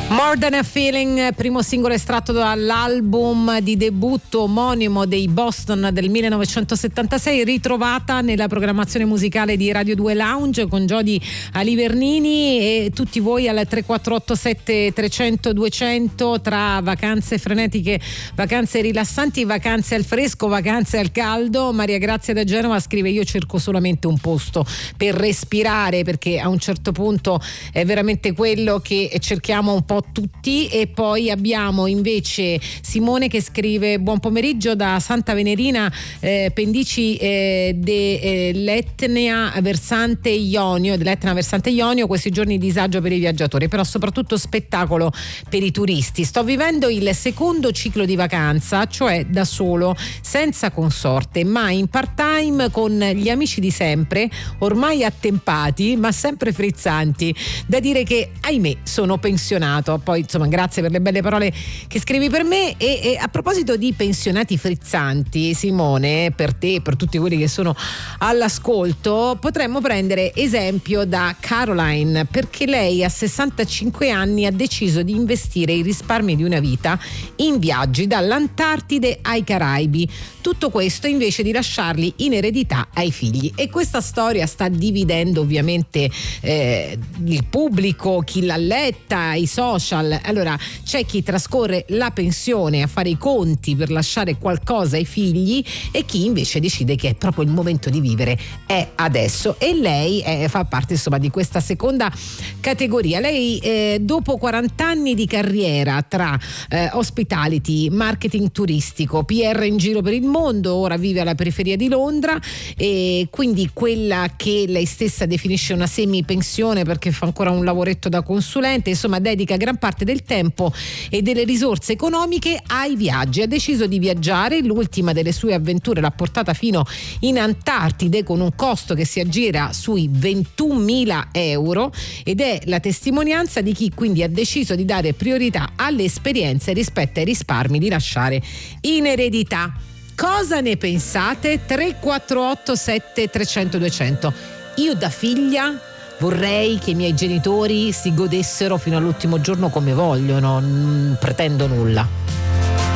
More Than a Feeling, primo singolo estratto dall'album di debutto omonimo dei Boston del 1976, ritrovata nella programmazione musicale di Radio 2 Lounge con Jody Alivernini e tutti voi al 348 300 200 tra vacanze frenetiche, vacanze rilassanti, vacanze al fresco, vacanze al caldo. Maria Grazia da Genova scrive: io cerco solamente un posto per respirare, perché a un certo punto è veramente quello che cerchiamo un po' tutti. E poi abbiamo invece Simone che scrive: buon pomeriggio da Santa Venerina, pendici dell'Etna versante Ionio, questi giorni di disagio per i viaggiatori, però soprattutto spettacolo per i turisti. Sto vivendo il secondo ciclo di vacanza, cioè da solo, senza consorte, ma in part time con gli amici di sempre, ormai attempati ma sempre frizzanti. Da dire che ahimè sono pensionato. Poi insomma grazie per le belle parole che scrivi per me. E a proposito di pensionati frizzanti, Simone, per te e per tutti quelli che sono all'ascolto, potremmo prendere esempio da Caroline, perché lei a 65 anni ha deciso di investire i risparmi di una vita in viaggi dall'Antartide ai Caraibi. Tutto questo invece di lasciarli in eredità ai figli. E questa storia sta dividendo ovviamente il pubblico, chi l'ha letta, i social. Allora c'è chi trascorre la pensione a fare i conti per lasciare qualcosa ai figli e chi invece decide che è proprio il momento di vivere è adesso, e lei fa parte insomma di questa seconda categoria. Lei dopo 40 anni di carriera tra hospitality, marketing turistico, PR in giro per il mondo, ora vive alla periferia di Londra, e quindi quella che lei stessa definisce una semi-pensione perché fa ancora un lavoretto da consulente, insomma dedica gran parte del tempo e delle risorse economiche ai viaggi. Ha deciso di viaggiare, l'ultima delle sue avventure l'ha portata fino in Antartide con un costo che si aggira sui 21.000 euro, ed è la testimonianza di chi quindi ha deciso di dare priorità alle esperienze rispetto ai risparmi di lasciare in eredità. Cosa ne pensate? 348 7300 200. Io da figlia vorrei che i miei genitori si godessero fino all'ultimo giorno come vogliono, non pretendo nulla.